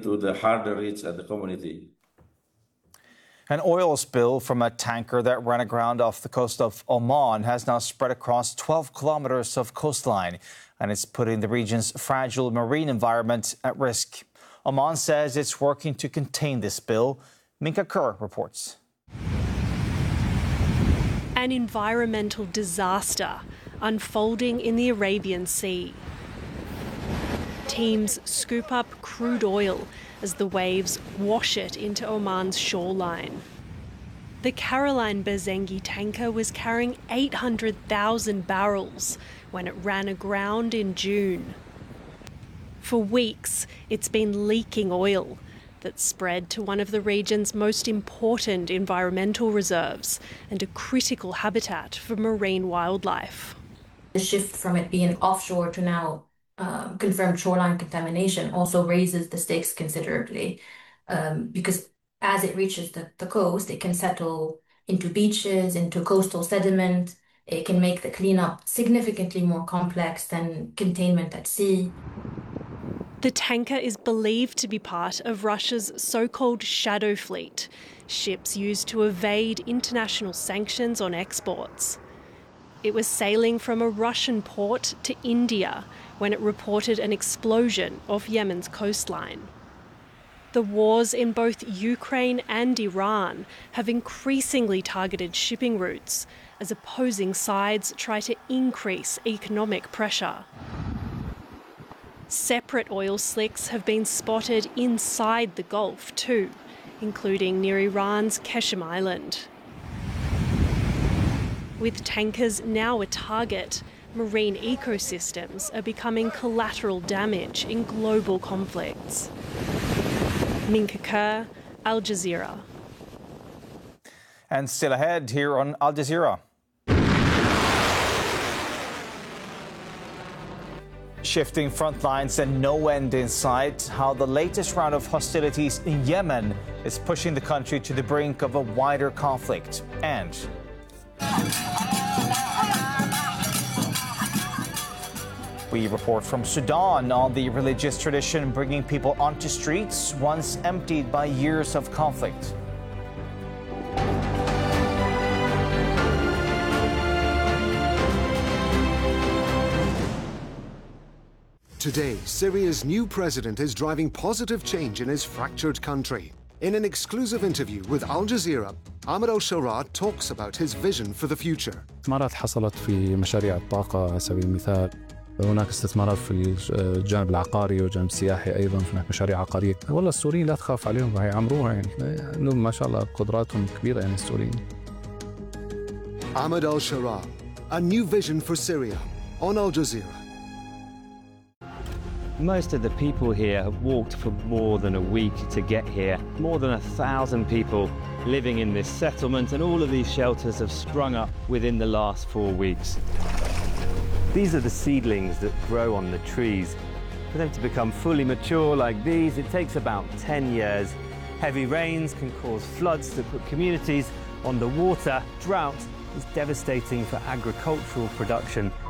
to the harder hits at the community. An oil spill from a tanker that ran aground off the coast of Oman has now spread across 12 kilometers of coastline, and it's putting the region's fragile marine environment at risk. Oman says it's working to contain this spill. Minka Kerr reports. An environmental disaster unfolding in the Arabian Sea. Teams scoop up crude oil as the waves wash it into Oman's shoreline. The Caroline Berzengi tanker was carrying 800,000 barrels when it ran aground in June. For weeks, it's been leaking oil that spread to one of the region's most important environmental reserves and a critical habitat for marine wildlife. The shift from it being offshore to now confirmed shoreline contamination also raises the stakes considerably because as it reaches the coast, it can settle into beaches, into coastal sediment. It can make the cleanup significantly more complex than containment at sea. The tanker is believed to be part of Russia's so-called shadow fleet, ships used to evade international sanctions on exports. It was sailing from a Russian port to India when it reported an explosion off Yemen's coastline. The wars in both Ukraine and Iran have increasingly targeted shipping routes as opposing sides try to increase economic pressure. Separate oil slicks have been spotted inside the Gulf too, including near Iran's Qeshm Island. With tankers now a target, marine ecosystems are becoming collateral damage in global conflicts. Minka Kerr, Al Jazeera. And still ahead here on Al Jazeera. Shifting front lines and no end in sight, how the latest round of hostilities in Yemen is pushing the country to the brink of a wider conflict. And we report from Sudan on the religious tradition bringing people onto streets once emptied by years of conflict. Today, Syria's new president is driving positive change in his fractured country. In an exclusive interview with Al Jazeera, Ahmed al-Sharaa talks about his vision for the future. استثمارات حصلت في مشاريع الطاقة على سبيل المثال. هناك استثمارات في الجانب العقاري والجانب السياحي أيضا، هناك مشاريع عقارية. والله السوريين لا تخاف عليهم، راح يعمروها يعني ما شاء الله قدراتهم كبيرة يعني السوريين. Ahmed al-Sharaa, a new vision for Syria on Al Jazeera. Most of the people here have walked for more than a week to get here. More than 1,000 people living in this settlement, and all of these shelters have sprung up within the last 4 weeks. These are the seedlings that grow on the trees. For them to become fully mature like these, it takes about 10 years. Heavy rains can cause floods that put communities on the water. Drought is devastating for agricultural production.